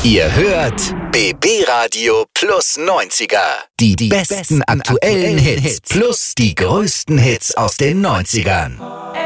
Ihr hört BB Radio plus 90er. Die besten aktuellen Hits plus die größten Hits aus den 90ern.